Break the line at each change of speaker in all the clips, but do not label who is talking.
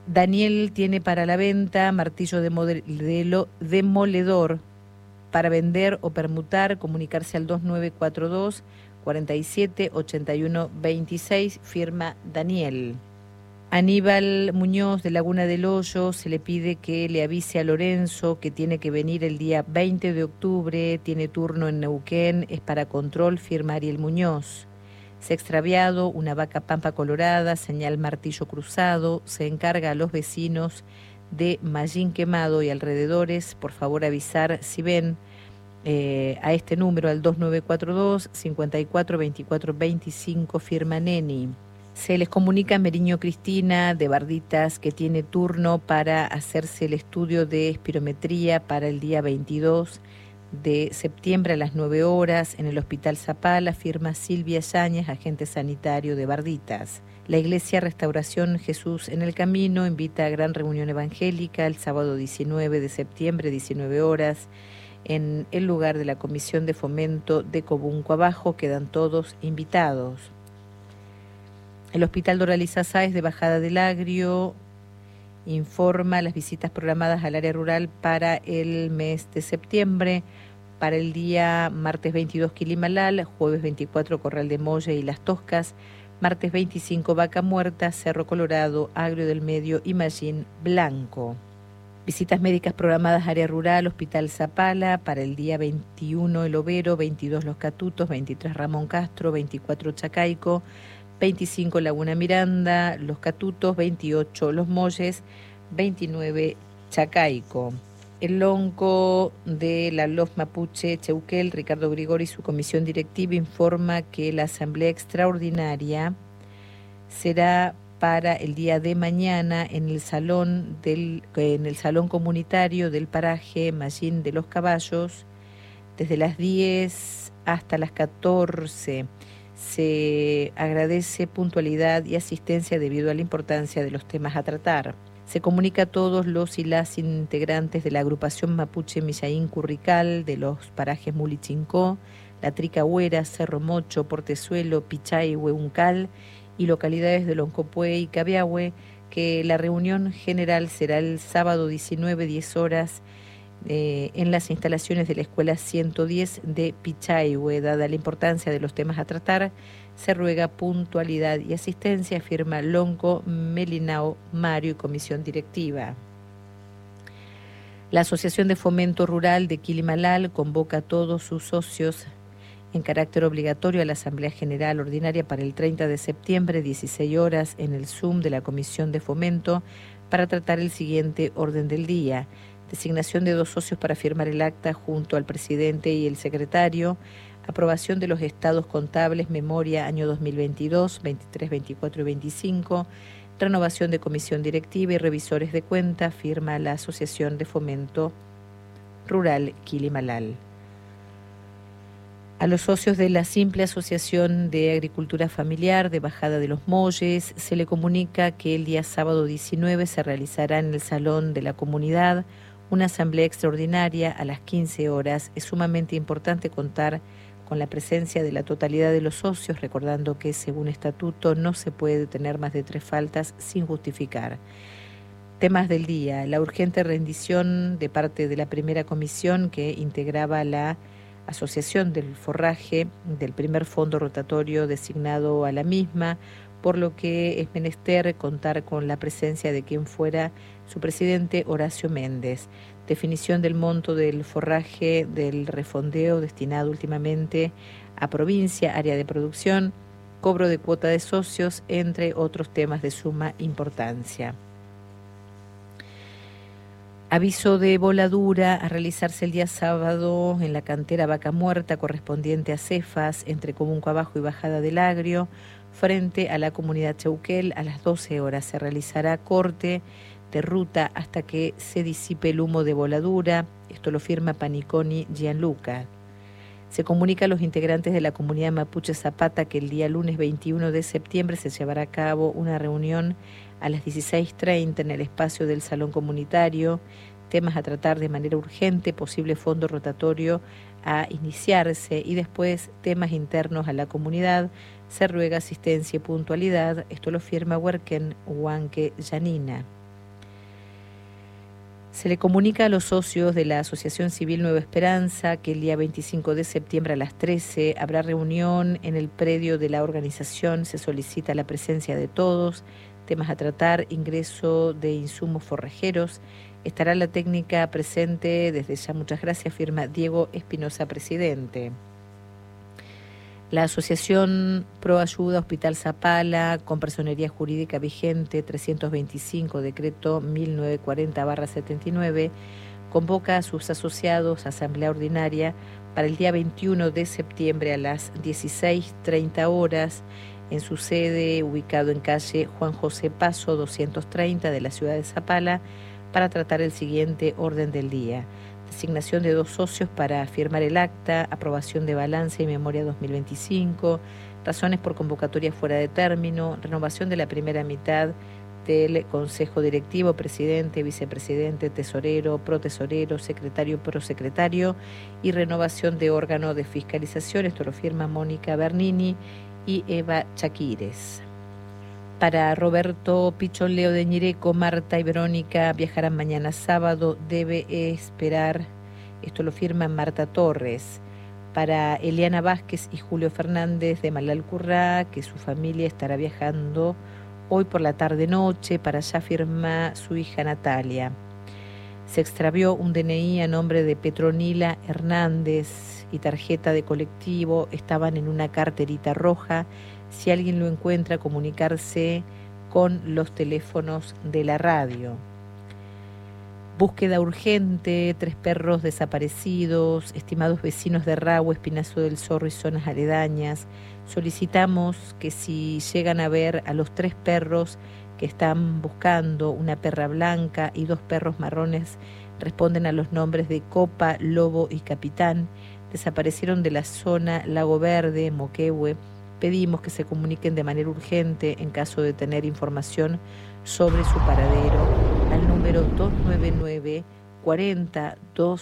Daniel tiene para la venta martillo demoledor para vender o permutar, comunicarse al 2942 47 81 26, firma Daniel. Aníbal Muñoz de Laguna del Hoyo se le pide que le avise a Lorenzo que tiene que venir el día 20 de octubre, tiene turno en Neuquén, es para control, firma Ariel Muñoz. Se ha extraviado una vaca pampa colorada, señal martillo cruzado, se encarga a los vecinos de Mallín Quemado y alrededores, por favor avisar si ven a este número, al 2942 54 24 25, firma Neni. Se les comunica a Meriño Cristina de Barditas que tiene turno para hacerse el estudio de espirometría para el día 22 de septiembre a las 9 horas en el Hospital Zapala, firma Silvia Yáñez, agente sanitario de Barditas. La Iglesia Restauración Jesús en el Camino invita a gran reunión evangélica el sábado 19 de septiembre, 19 horas, en el lugar de la Comisión de Fomento de Cobunco Abajo. Quedan todos invitados. El Hospital Doraliza Sáez de Bajada del Agrio informa las visitas programadas al área rural para el mes de septiembre. Para el día martes 22 Quilimalal, jueves 24 Corral de Molle y Las Toscas, martes 25 Vaca Muerta, Cerro Colorado, Agrio del Medio y Mallín Blanco. Visitas médicas programadas área rural, Hospital Zapala, para el día 21 El Overo, 22 Los Catutos, 23 Ramón Castro, 24 Chacaico, 25 Laguna Miranda, Los Catutos, 28 Los Molles, 29 Chacaico. El lonco de la LOF Mapuche Cheuquel, Ricardo Grigori y su comisión directiva informa que la asamblea extraordinaria será para el día de mañana en el salón comunitario del paraje Mallín de los Caballos, desde las 10 hasta las 14. Se agradece puntualidad y asistencia debido a la importancia de los temas a tratar. Se comunica a todos los y las integrantes de la agrupación Mapuche Millaín Currical de los parajes Mulichincó, La Tricahuera, Cerro Mocho, Portezuelo, Pichay, Hueuncal y localidades de Loncopué y Cabiahue, que la reunión general será el sábado 19, 10 horas, en las instalaciones de la Escuela 110 de Pichayhue. Dada la importancia de los temas a tratar, se ruega puntualidad y asistencia, firma Lonco, Melinao, Mario y comisión directiva. La Asociación de Fomento Rural de Quilimalal convoca a todos sus socios en carácter obligatorio a la Asamblea General Ordinaria para el 30 de septiembre, 16 horas, en el Zoom de la Comisión de Fomento, para tratar el siguiente orden del día: designación de 2 socios para firmar el acta junto al presidente y el secretario, aprobación de los estados contables, memoria año 2022, 23, 24 y 25, renovación de comisión directiva y revisores de cuenta, firma la Asociación de Fomento Rural Quilimalal. A los socios de la Simple Asociación de Agricultura Familiar de Bajada de los Molles se le comunica que el día sábado 19 se realizará en el Salón de la Comunidad una asamblea extraordinaria a las 15 horas. Es sumamente importante contar con la presencia de la totalidad de los socios, recordando que según estatuto no se puede tener más de 3 faltas sin justificar. Temas del día: la urgente rendición de parte de la primera comisión que integraba la Asociación del Forraje del primer fondo rotatorio designado a la misma, por lo que es menester contar con la presencia de quien fuera su presidente, Horacio Méndez. Definición del monto del forraje del refondeo destinado últimamente a provincia, área de producción, cobro de cuota de socios, entre otros temas de suma importancia. Aviso de voladura a realizarse el día sábado en la cantera Vaca Muerta correspondiente a Cefas, entre Cobunco Abajo y Bajada del Agrio, frente a la comunidad Cheuquel. A las 12 horas se realizará corte de ruta hasta que se disipe el humo de voladura. Esto lo firma Paniconi Gianluca. Se comunica a los integrantes de la comunidad Mapuche Zapata que el día lunes 21 de septiembre se llevará a cabo una reunión a las 16:30 en el espacio del Salón Comunitario. Temas a tratar de manera urgente, posible fondo rotatorio a iniciarse y después temas internos a la comunidad. Se ruega asistencia y puntualidad. Esto lo firma Huerken Huanque Yanina. Se le comunica a los socios de la Asociación Civil Nueva Esperanza que el día 25 de septiembre a las 13 habrá reunión en el predio de la organización. Se solicita la presencia de todos. Temas a tratar: ingreso de insumos forrajeros. Estará la técnica presente. Desde ya, muchas gracias. Firma Diego Espinosa, presidente. La Asociación Pro Ayuda Hospital Zapala, con personería jurídica vigente 325, decreto 1940/79, convoca a sus asociados a asamblea ordinaria para el día 21 de septiembre a las 16:30 horas en su sede, ubicado en calle Juan José Paso 230 de la ciudad de Zapala, para tratar el siguiente orden del día: designación de 2 socios para firmar el acta, aprobación de balance y memoria 2025, razones por convocatoria fuera de término, renovación de la primera mitad del Consejo Directivo, presidente, vicepresidente, tesorero, protesorero, secretario, prosecretario, y renovación de órgano de fiscalización. Esto lo firma Mónica Bernini y Eva Chaquires. Para Roberto Pichón Leo de Ñireco, Marta y Verónica viajarán mañana sábado. Debe esperar. Esto lo firma Marta Torres. Para Eliana Vázquez y Julio Fernández de Malalcurrá, que su familia estará viajando hoy por la tarde-noche. Para allá firma su hija Natalia. Se extravió un DNI a nombre de Petronila Hernández y tarjeta de colectivo. Estaban en una carterita roja. Si alguien lo encuentra, comunicarse con los teléfonos de la radio. Búsqueda urgente: 3 perros desaparecidos. Estimados vecinos de Rahue, Espinazo del Zorro y zonas aledañas, solicitamos que si llegan a ver a los 3 perros que están buscando, una perra blanca y 2 perros marrones, responden a los nombres de Copa, Lobo y Capitán, desaparecieron de la zona Lago Verde, Moquehue. Pedimos que se comuniquen de manera urgente en caso de tener información sobre su paradero al número 299 40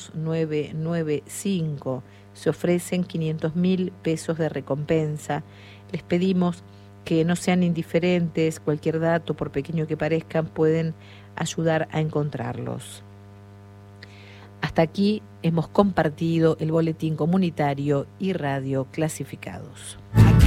2995. Se ofrecen 500.000 pesos de recompensa. Les pedimos que no sean indiferentes. Cualquier dato, por pequeño que parezcan, pueden ayudar a encontrarlos. Hasta aquí hemos compartido el boletín comunitario y radio clasificados.